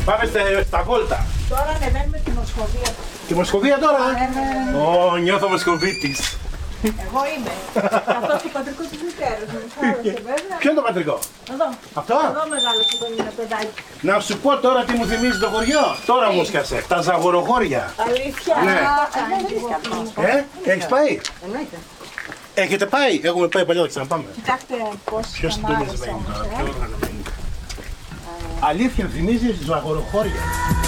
Πάμε στα Βόλτα. Τώρα ανεβαίνουμε τη Μοσχοβία. Τη Μοσχοβία τώρα. Ναι. Ω, νιώθω Μοσχοβίτης. Εγώ είμαι. Αυτό το πατρικό της μητέρας μου. Θάλασσα, βέβαια. Ποιο είναι το πατρικό? Εδώ. Αυτό? Εδώ μεγάλωσε όταν είναι παιδάκι. Να σου πω τώρα τι μου θυμίζει το χωριό. Τώρα μου σκάσε. Τα Ζαγοροχώρια. Αλήθεια. Ναι. Έχεις πάει? Εννοείται. Έχετε πάει? Έχουμε πάει παλιά, θα ξαναπάμε. Κοιτάξτε πώς Ποιος θα μ' το άρεσε λεσβαίνει όμως, τώρα, ποιο όργανο είναι. Αλήθεια, θυμίζει Ζαγοροχώρια.